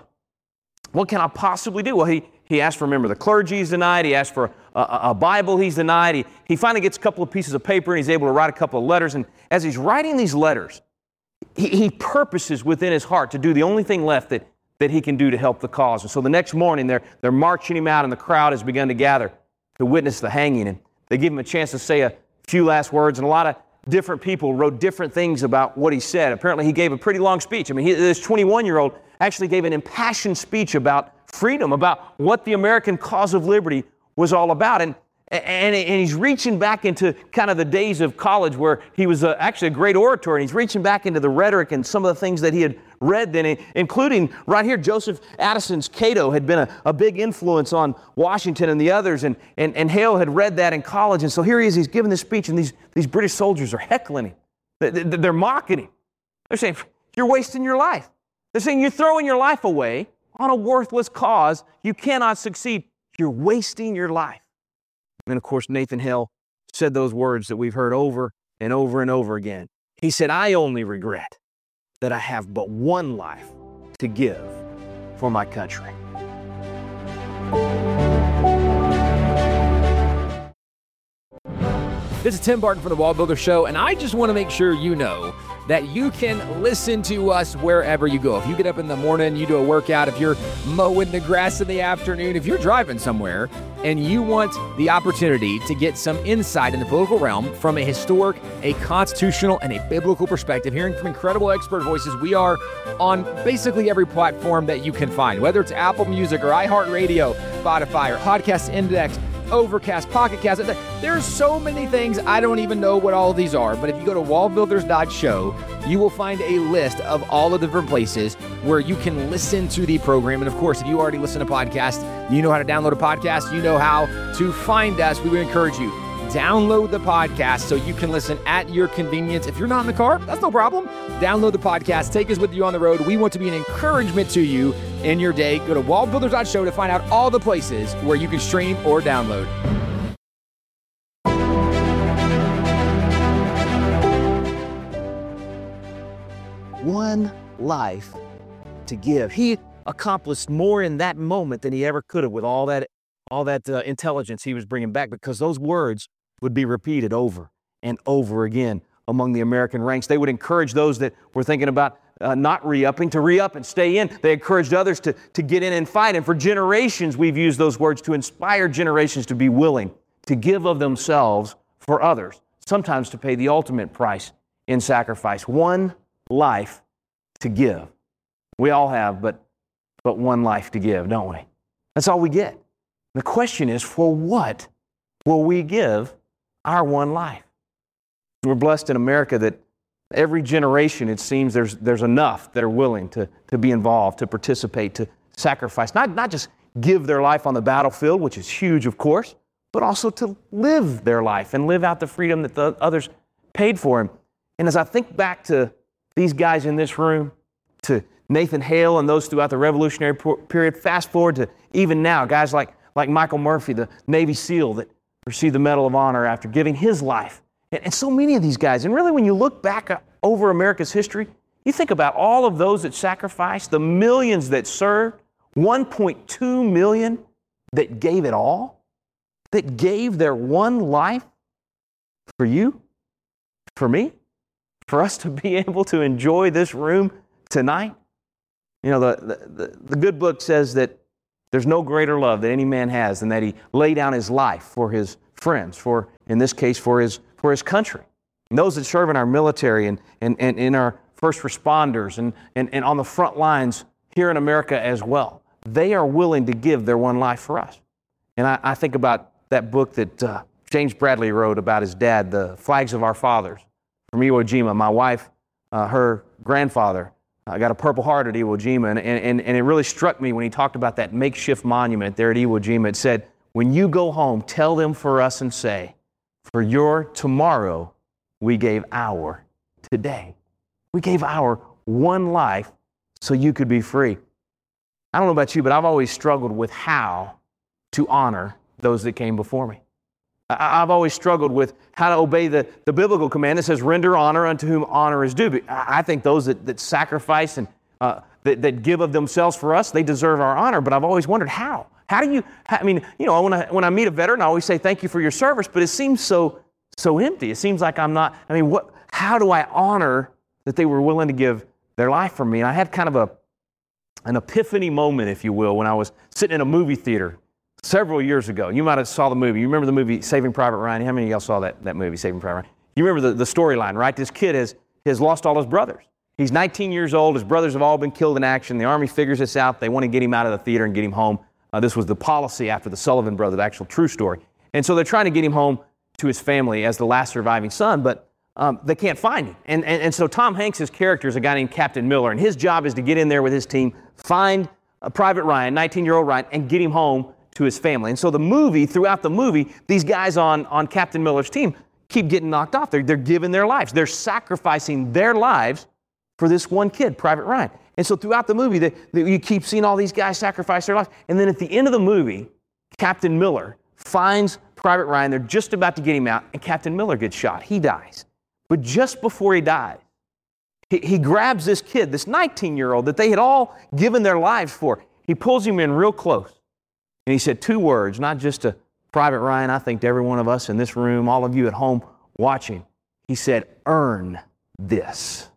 What can I possibly do? Well, he, he asked for a member of the clergy he's denied. He asked for a, a, a Bible he's denied. He, he finally gets a couple of pieces of paper, and he's able to write a couple of letters. And as he's writing these letters, he, he purposes within his heart to do the only thing left that, that he can do to help the cause. And so the next morning, they're, they're marching him out, and the crowd has begun to gather to witness the hanging. And they give him a chance to say a few last words, and a lot of different people wrote different things about what he said. Apparently, he gave a pretty long speech. I mean, he, this twenty-one-year-old actually gave an impassioned speech about freedom, about what the American cause of liberty was all about. And, and, and he's reaching back into kind of the days of college where he was a, actually a great orator, and he's reaching back into the rhetoric and some of the things that he had read then, including right here, Joseph Addison's Cato had been a, a big influence on Washington and the others, and, and, and Hale had read that in college. And so here he is, he's giving this speech, and these, these British soldiers are heckling him. They're mocking him. They're saying, you're wasting your life. They're saying, you're throwing your life away on a worthless cause. You cannot succeed. You're wasting your life. And of course, Nathan Hale said those words that we've heard over and over and over again. He said, I only regret that I have but one life to give for my country. This is Tim Barton from the Wall Builder Show, and I just want to make sure you know that you can listen to us wherever you go. If you get up in the morning, you do a workout, if you're mowing the grass in the afternoon, if you're driving somewhere and you want the opportunity to get some insight in the political realm from a historic, a constitutional, and a biblical perspective, hearing from incredible expert voices, we are on basically every platform that you can find, whether it's Apple Music or iHeartRadio, Spotify, or Podcast Index, Overcast, Pocket Cast. There's so many things, I don't even know what all of these are, but if you go to wall builders dot show, you will find a list of all the different places where you can listen to the program. And of course, if you already listen to podcasts, you know how to download a podcast, you know how to find us. We would encourage you, download the podcast so you can listen at your convenience. If you're not in the car, that's no problem. Download the podcast. Take us with you on the road. We want to be an encouragement to you in your day. Go to wall builders dot show to find out all the places where you can stream or download. One life to give. He accomplished more in that moment than he ever could have with all that all that uh, intelligence he was bringing back, because those words would be repeated over and over again among the American ranks. They would encourage those that were thinking about uh, not re-upping to re-up and stay in. They encouraged others to, to get in and fight. And for generations, we've used those words to inspire generations to be willing to give of themselves for others, sometimes to pay the ultimate price in sacrifice. One life to give. We all have, but, but one life to give, don't we? That's all we get. The question is, for what will we give our one life? We're blessed in America that every generation, it seems, there's there's enough that are willing to, to be involved, to participate, to sacrifice. Not, not just give their life on the battlefield, which is huge, of course, but also to live their life and live out the freedom that the others paid for him. And as I think back to these guys in this room, to Nathan Hale and those throughout the Revolutionary period, fast forward to even now, guys like like Michael Murphy, the Navy SEAL that received the Medal of Honor after giving his life. And, and so many of these guys. And really, when you look back over America's history, you think about all of those that sacrificed, the millions that served, one point two million that gave it all. that gave their one life for you, for me, for us to be able to enjoy this room tonight. You know, the, the, the good book says that there's no greater love that any man has than that he lay down his life for his friends, for, in this case, for his, for his country. And those that serve in our military and, and, and in our first responders and, and, and on the front lines here in America as well, they are willing to give their one life for us. And I, I think about that book that uh, James Bradley wrote about his dad, The Flags of Our Fathers, from Iwo Jima. My wife, uh, her grandfather, uh, got a Purple Heart at Iwo Jima, and, and, and it really struck me when he talked about that makeshift monument there at Iwo Jima. It said, when you go home, tell them for us and say, for your tomorrow, we gave our today. We gave our one life so you could be free. I don't know about you, but I've always struggled with how to honor those that came before me. I've always struggled with how to obey the, the biblical command that says, render honor unto whom honor is due. I think those that, that sacrifice and uh, that, that give of themselves for us, they deserve our honor. But I've always wondered how. How do you, I mean, you know, when I, when I meet a veteran, I always say thank you for your service, but it seems so, so empty. It seems like I'm not, I mean, what? How do I honor that they were willing to give their life for me? And I had kind of a an epiphany moment, if you will, when I was sitting in a movie theater several years ago. You might have saw the movie. You remember the movie Saving Private Ryan? How many of y'all saw that, that movie, Saving Private Ryan? You remember the, the storyline, right? This kid has, has lost all his brothers. He's nineteen years old. His brothers have all been killed in action. The Army figures this out. They want to get him out of the theater and get him home. Uh, this was the policy after the Sullivan brothers, the actual true story. And so they're trying to get him home to his family as the last surviving son, but um, they can't find him. And, and, and so Tom Hanks' character is a guy named Captain Miller, and his job is to get in there with his team, find a Private Ryan, nineteen-year-old Ryan, and get him home to his family. And so the movie, throughout the movie, these guys on, on Captain Miller's team keep getting knocked off. They're, they're giving their lives. They're sacrificing their lives for this one kid, Private Ryan. And so throughout the movie, the, the, you keep seeing all these guys sacrifice their lives. And then at the end of the movie, Captain Miller finds Private Ryan. They're just about to get him out, and Captain Miller gets shot. He dies. But just before he dies, he, he grabs this kid, this nineteen-year-old that they had all given their lives for. He pulls him in real close, and he said two words, not just to Private Ryan, I think to every one of us in this room, all of you at home watching. He said, earn this.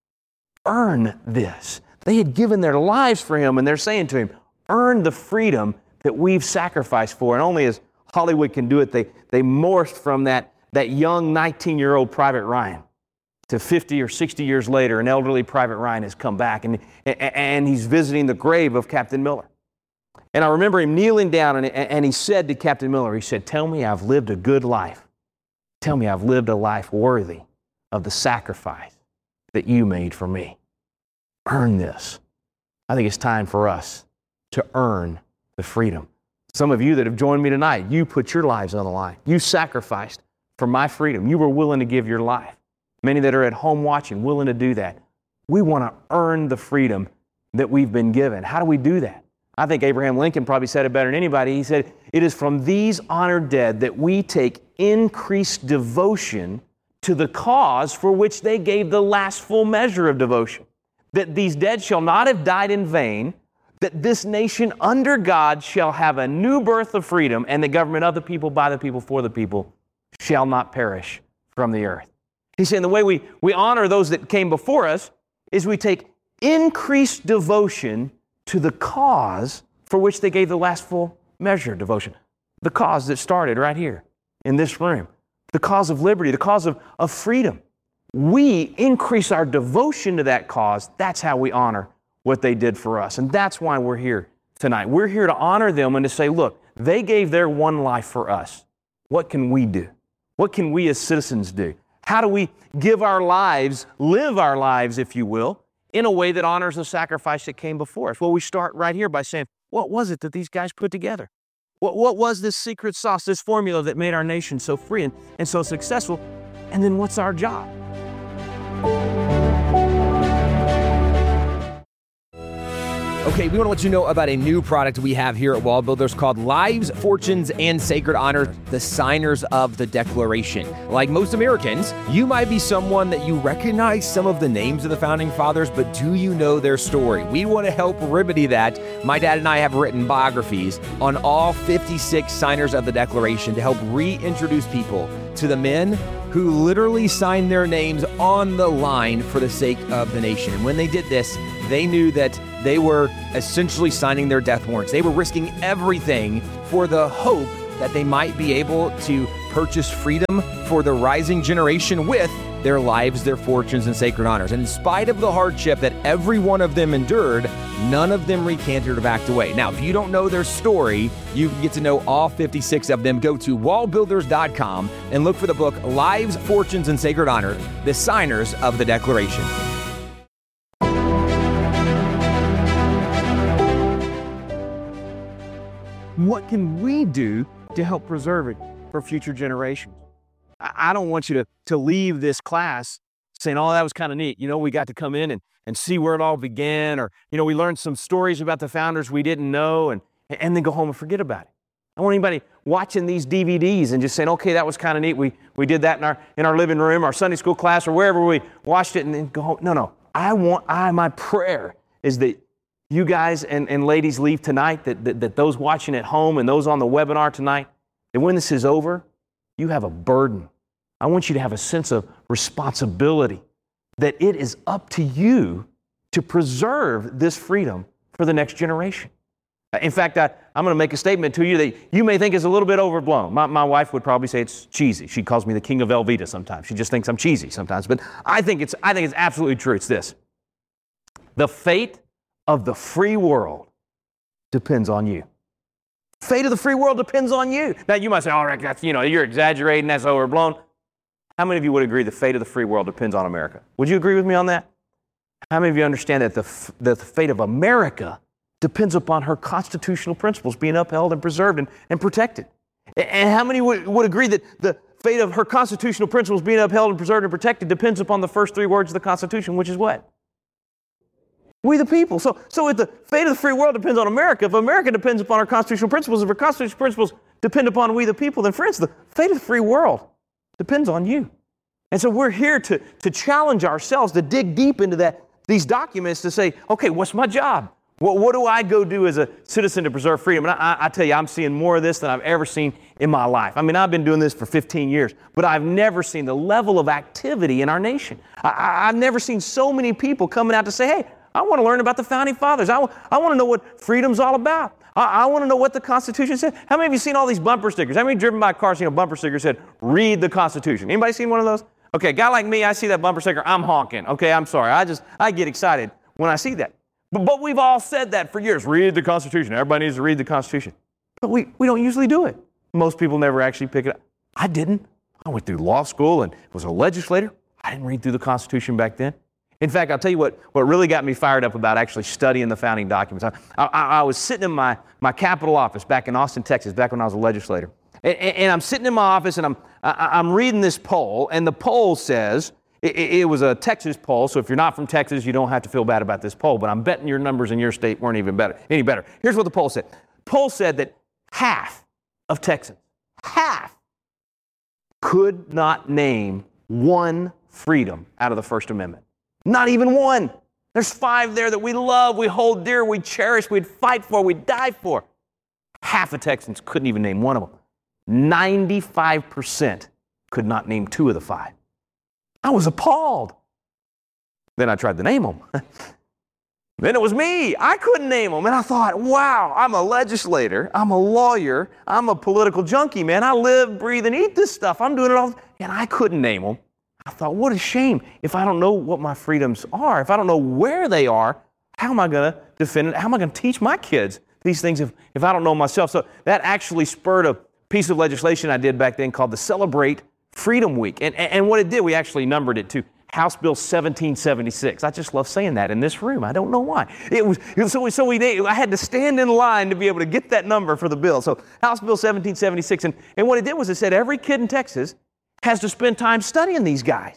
Earn this. They had given their lives for him, and they're saying to him, earn the freedom that we've sacrificed for. And only as Hollywood can do it, they, they morphed from that, that young nineteen-year-old Private Ryan to fifty or sixty years later, an elderly Private Ryan has come back, and, and he's visiting the grave of Captain Miller. And I remember him kneeling down, and, and he said to Captain Miller, he said, tell me I've lived a good life. Tell me I've lived a life worthy of the sacrifice that you made for me. Earn this. I think it's time for us to earn the freedom. Some of you that have joined me tonight, you put your lives on the line. You sacrificed for my freedom. You were willing to give your life. Many that are at home watching, willing to do that. We want to earn the freedom that we've been given. How do we do that? I think Abraham Lincoln probably said it better than anybody. He said, it is from these honored dead that we take increased devotion to the cause for which they gave the last full measure of devotion. That these dead shall not have died in vain, that this nation under God shall have a new birth of freedom, and the government of the people, by the people, for the people, shall not perish from the earth. He's saying the way we, we honor those that came before us is we take increased devotion to the cause for which they gave the last full measure of devotion. The cause that started right here in this room. The cause of liberty, the cause of, of freedom. We increase our devotion to that cause. That's how we honor what they did for us. And that's why we're here tonight. We're here to honor them and to say, look, they gave their one life for us. What can we do? What can we as citizens do? How do we give our lives, live our lives, if you will, in a way that honors the sacrifice that came before us? Well, we start right here by saying, what was it that these guys put together? What, what was this secret sauce, this formula that made our nation so free and, and so successful? And then what's our job? Okay, we want to let you know about a new product we have here at Wall Builders called Lives, Fortunes, and Sacred Honor, the Signers of the Declaration. Like most Americans, you might be someone that you recognize some of the names of the Founding Fathers, but do you know their story? We want to help remedy that. My dad and I have written biographies on all fifty-six Signers of the Declaration to help reintroduce people to the men who literally signed their names on the line for the sake of the nation. And when they did this, they knew that they were essentially signing their death warrants. They were risking everything for the hope that they might be able to purchase freedom for the rising generation with their lives, their fortunes, and sacred honors. And in spite of the hardship that every one of them endured, none of them recanted or backed away. Now, if you don't know their story, you can get to know all fifty-six of them. Go to wall builders dot com and look for the book, Lives, Fortunes, and Sacred Honor, the Signers of the Declaration. What can we do to help preserve it for future generations? I don't want you to, to leave this class saying, oh, that was kind of neat. You know, we got to come in and, and see where it all began, or, you know, we learned some stories about the founders we didn't know, and, and then go home and forget about it. I don't want anybody watching these D V Ds and just saying, okay, that was kind of neat. We, we did that in our, in our living room, our Sunday school class, or wherever we watched it, and then go home. No, no. I want, I, my prayer is that you guys and, and ladies leave tonight, that, that, that those watching at home and those on the webinar tonight, that when this is over, you have a burden. I want you to have a sense of responsibility, that it is up to you to preserve this freedom for the next generation. In fact, I, I'm going to make a statement to you that you may think is a little bit overblown. My, my wife would probably say it's cheesy. She calls me the king of Velveeta sometimes. She just thinks I'm cheesy sometimes. But I think it's, I think it's absolutely true. It's this. The fate of the free world depends on you. Fate of the free world depends on you. Now, you might say, all right, that's, you know, you're exaggerating, that's overblown. How many of you would agree the fate of the free world depends on America? Would you agree with me on that? How many of you understand that the, that the fate of America depends upon her constitutional principles being upheld and preserved and, and protected? And how many would, would agree that the fate of her constitutional principles being upheld and preserved and protected depends upon the first three words of the Constitution, which is what? We the people. So, so if the fate of the free world depends on America, if America depends upon our constitutional principles, if our constitutional principles depend upon we the people, then friends, the fate of the free world depends on you. And so we're here to, to challenge ourselves, to dig deep into that, these documents to say, okay, what's my job? What, what do I go do as a citizen to preserve freedom? And I, I tell you, I'm seeing more of this than I've ever seen in my life. I mean, I've been doing this for fifteen years, but I've never seen the level of activity in our nation. I, I've never seen so many people coming out to say, hey, I want to learn about the Founding Fathers. I, I want to know what freedom's all about. I, I want to know what the Constitution said. How many of you seen all these bumper stickers? How many driven by cars seen a bumper sticker said, read the Constitution? Anybody seen one of those? Okay, a guy like me, I see that bumper sticker, I'm honking. Okay, I'm sorry. I just, I get excited when I see that. But, but we've all said that for years. Read the Constitution. Everybody needs to read the Constitution. But we, we don't usually do it. Most people never actually pick it up. I didn't. I went through law school and was a legislator. I didn't read through the Constitution back then. In fact, I'll tell you what, what really got me fired up about actually studying the founding documents. I, I, I was sitting in my, my Capitol office back in Austin, Texas, back when I was a legislator. And, and I'm sitting in my office and I'm, I, I'm reading this poll, and the poll says, it, it was a Texas poll, so if you're not from Texas, you don't have to feel bad about this poll, but I'm betting your numbers in your state weren't even better, any better. Here's what the poll said. The poll said that half of Texans, half, could not name one freedom out of the First Amendment. Not even one. There's five there that we love, we hold dear, we cherish, we'd fight for, we'd die for. Half of Texans couldn't even name one of them. ninety-five percent could not name two of the five. I was appalled. Then I tried to name them. Then it was me. I couldn't name them. And I thought, wow, I'm a legislator. I'm a lawyer. I'm a political junkie, man. I live, breathe, and eat this stuff. I'm doing it all. And I couldn't name them. I thought, what a shame. If I don't know what my freedoms are, if I don't know where they are, how am I going to defend it? How am I going to teach my kids these things if, if I don't know myself? So that actually spurred a piece of legislation I did back then called the Celebrate Freedom Week. And, and what it did, we actually numbered it to House Bill seventeen seventy-six. I just love saying that in this room. I don't know why. It was, so we, so we, I had to stand in line to be able to get that number for the bill. So House Bill seventeen seventy-six. And, and what it did was it said every kid in Texas has to spend time studying these guys.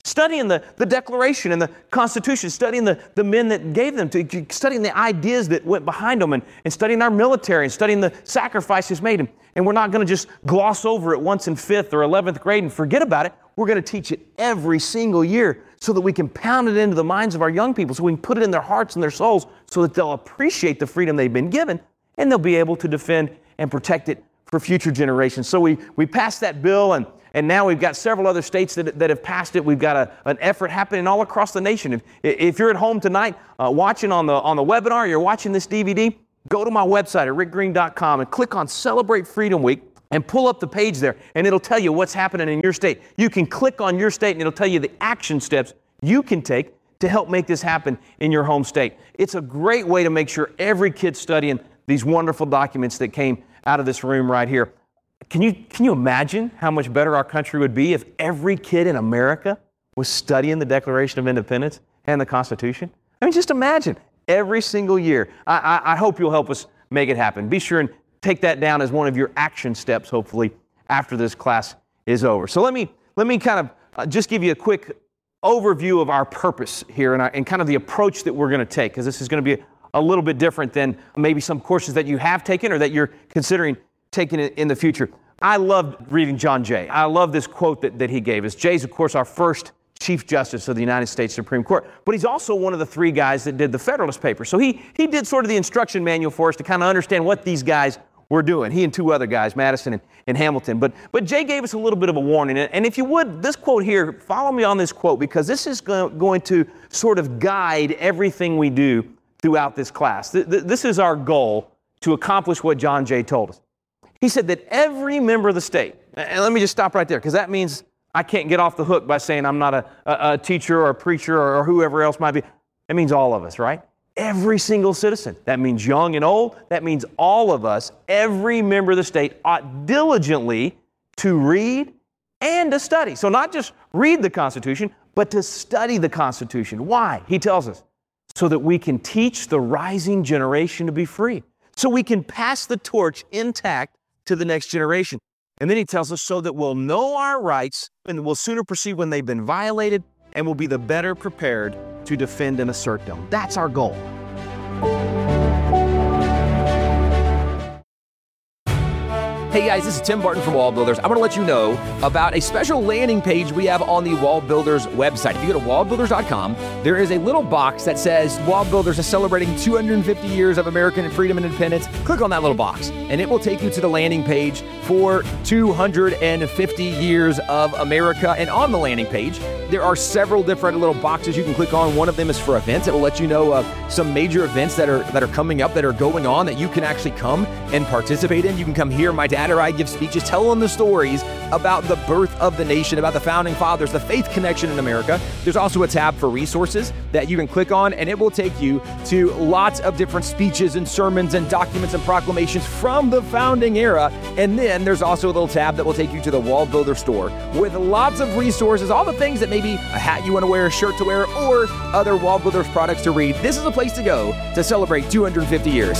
Studying the, the Declaration and the Constitution, studying the, the men that gave them, to studying the ideas that went behind them, and, and studying our military and studying the sacrifices made. And, and we're not going to just gloss over it once in fifth or eleventh grade and forget about it. We're going to teach it every single year so that we can pound it into the minds of our young people, so we can put it in their hearts and their souls so that they'll appreciate the freedom they've been given, and they'll be able to defend and protect it for future generations. So we, we passed that bill, and And now we've got several other states that, that have passed it. We've got a, an effort happening all across the nation. If, if you're at home tonight uh, watching on the on the webinar, you're watching this D V D, go to my website at rick green dot com and click on Celebrate Freedom Week and pull up the page there, and it'll tell you what's happening in your state. You can click on your state, and it'll tell you the action steps you can take to help make this happen in your home state. It's a great way to make sure every kid's studying these wonderful documents that came out of this room right here. Can you, can you imagine how much better our country would be if every kid in America was studying the Declaration of Independence and the Constitution? I mean, just imagine every single year. I, I, I hope you'll help us make it happen. Be sure and take that down as one of your action steps, hopefully, after this class is over. So let me, let me kind of uh, just give you a quick overview of our purpose here and, our, and kind of the approach that we're going to take, because this is going to be a, a little bit different than maybe some courses that you have taken or that you're considering taking it in the future. I loved reading John Jay. I love this quote that, that he gave us. Jay's, of course, our first Chief Justice of the United States Supreme Court, but he's also one of the three guys that did the Federalist Papers. So he, he did sort of the instruction manual for us to kind of understand what these guys were doing. He and two other guys, Madison and, and Hamilton. But, but Jay gave us a little bit of a warning. And if you would, this quote here, follow me on this quote, because this is go- going to sort of guide everything we do throughout this class. Th- th- this is our goal, to accomplish what John Jay told us. He said that every member of the state, and let me just stop right there, because that means I can't get off the hook by saying I'm not a, a, a teacher or a preacher or, or whoever else might be. That means all of us, right? Every single citizen. That means young and old. That means all of us, every member of the state, ought diligently to read and to study. So not just read the Constitution, but to study the Constitution. Why? He tells us, so that we can teach the rising generation to be free. So we can pass the torch intact to the next generation. And then he tells us so that we'll know our rights and we'll sooner perceive when they've been violated, and we'll be the better prepared to defend and assert them. That's our goal. Hey guys, this is Tim Barton from Wall Builders. I want to let you know about a special landing page we have on the Wall Builders website. If you go to wall builders dot com, there is a little box that says Wall Builders is celebrating two hundred fifty years of American freedom and independence. Click on that little box, and it will take you to the landing page for two hundred fifty years of America. And on the landing page, there are several different little boxes you can click on. One of them is for events. It will let you know of some major events that are that are coming up, that are going on, that you can actually come and participate in. You can come hear my dad or I give speeches telling the stories about the birth of the nation, about the founding fathers, the faith connection in America. There's also a tab for resources that you can click on, and it will take you to lots of different speeches and sermons and documents and proclamations from the founding era. And then there's also a little tab that will take you to the Wall Builder store with lots of resources, all the things that maybe a hat you want to wear, a shirt to wear, or other Wall Builders products to read. This is a place to go to celebrate two hundred fifty years.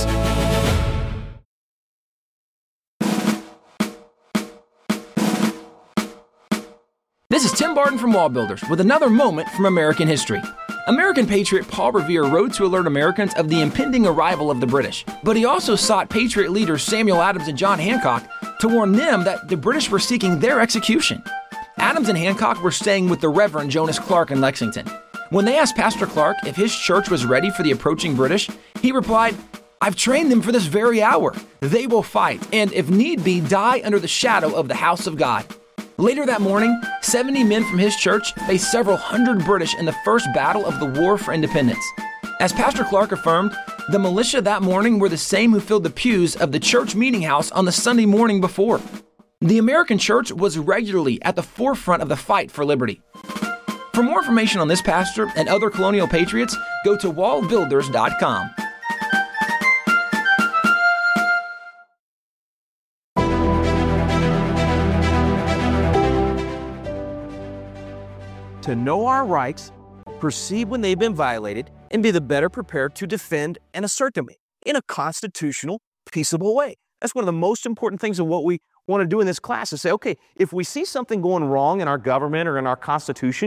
This is Tim Barton from Wall Builders with another moment from American history. American patriot Paul Revere rode to alert Americans of the impending arrival of the British, but he also sought patriot leaders Samuel Adams and John Hancock to warn them that the British were seeking their execution. Adams and Hancock were staying with the Reverend Jonas Clark in Lexington. When they asked Pastor Clark if his church was ready for the approaching British, he replied, "I've trained them for this very hour. They will fight, and if need be, die under the shadow of the house of God." Later that morning, seventy men from his church faced several hundred British in the first battle of the War for Independence. As Pastor Clark affirmed, the militia that morning were the same who filled the pews of the church meeting house on the Sunday morning before. The American church was regularly at the forefront of the fight for liberty. For more information on this pastor and other colonial patriots, go to wall builders dot com. To know our rights, perceive when they've been violated, and be the better prepared to defend and assert them in a constitutional, peaceable way. That's one of the most important things of what we want to do in this class, is say, okay, if we see something going wrong in our government or in our Constitution,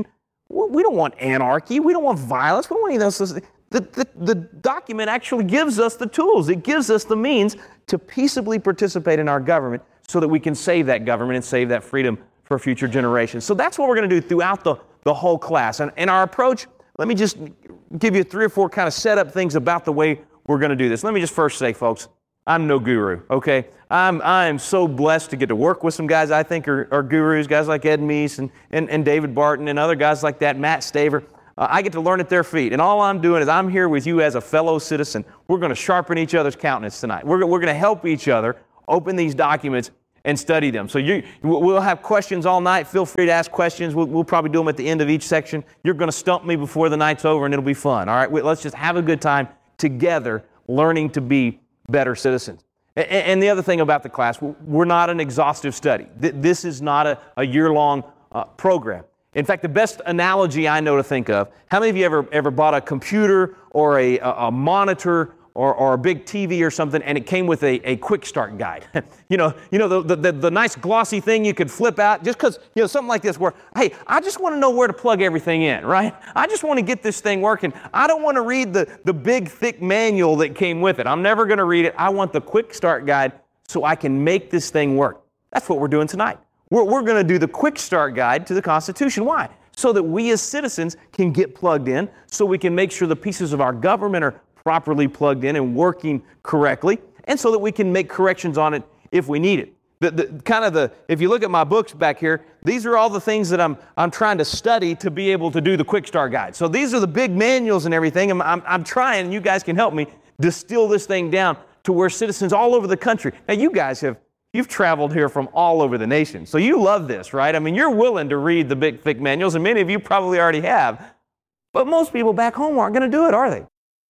We don't want anarchy. We don't want violence. We don't want any of those things. The, the, the document actually gives us the tools. It gives us the means to peaceably participate in our government so that we can save that government and save that freedom for future generations. So that's what we're going to do throughout the, the whole class. And, and our approach, let me just give you three or four kind of setup things about the way we're going to do this. Let me just first say, folks, I'm no guru, okay? I'm I'm so blessed to get to work with some guys I think are, are gurus, guys like Ed Meese and, and, and David Barton and other guys like that, Matt Staver. Uh, I get to learn at their feet. And all I'm doing is I'm here with you as a fellow citizen. We're going to sharpen each other's countenance tonight. We're, we're going to help each other open these documents and study them. So you, we'll have questions all night. Feel free to ask questions. We'll, we'll probably do them at the end of each section. You're going to stump me before the night's over, and it'll be fun. All right, let's just have a good time together learning to be better citizens. And, and the other thing about the class, we're not an exhaustive study. This is not a, a year-long uh, program. In fact, the best analogy I know to think of, how many of you ever ever bought a computer or a, a, a monitor or, or a big T V or something, and it came with a, a quick start guide? you know, you know the, the, the nice glossy thing you could flip out, just because, you know, something like this where, hey, I just want to know where to plug everything in, right? I just want to get this thing working. I don't want to read the, the big, thick manual that came with it. I'm never going to read it. I want the quick start guide so I can make this thing work. That's what we're doing tonight. We're, we're going to do the quick start guide to the Constitution. Why? So that we as citizens can get plugged in, so we can make sure the pieces of our government are properly plugged in and working correctly, and so that we can make corrections on it if we need it. The, the kind of the, if you look at my books back here, these are all the things that I'm I'm trying to study to be able to do the quick start guide. So these are the big manuals and everything. I'm, I'm, I'm trying, and you guys can help me distill this thing down to where citizens all over the country. Now, you guys have You've traveled here from all over the nation, so you love this, right? I mean, you're willing to read the big, thick manuals, and many of you probably already have, but most people back home aren't going to do it, are they?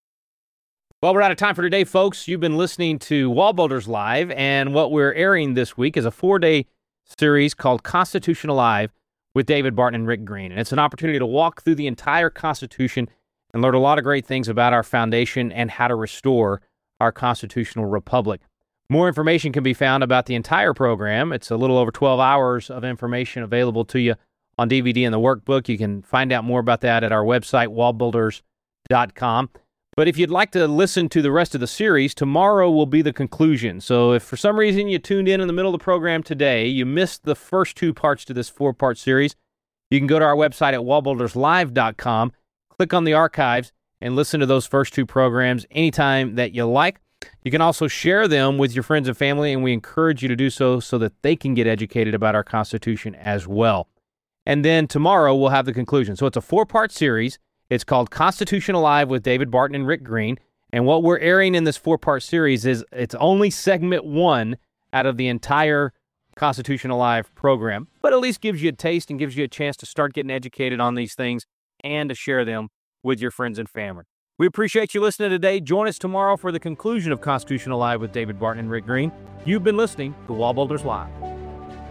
Well, we're out of time for today, folks. You've been listening to Wall Builders Live, and what we're airing this week is a four-day series called Constitution Alive with David Barton and Rick Green, and it's an opportunity to walk through the entire Constitution and learn a lot of great things about our foundation and how to restore our constitutional republic. More information can be found about the entire program. It's a little over twelve hours of information available to you on D V D and the workbook. You can find out more about that at our website, wall builders dot com. But if you'd like to listen to the rest of the series, tomorrow will be the conclusion. So if for some reason you tuned in in the middle of the program today, you missed the first two parts to this four-part series, you can go to our website at wall builders live dot com, click on the archives, and listen to those first two programs anytime that you like. You can also share them with your friends and family, and we encourage you to do so so that they can get educated about our Constitution as well. And then tomorrow we'll have the conclusion. So it's a four-part series. It's called Constitution Alive with David Barton and Rick Green. And what we're airing in this four-part series is it's only segment one out of the entire Constitution Alive program, but at least gives you a taste and gives you a chance to start getting educated on these things and to share them with your friends and family. We appreciate you listening today. Join us tomorrow for the conclusion of Constitution Alive with David Barton and Rick Green. You've been listening to Wall Builders Live.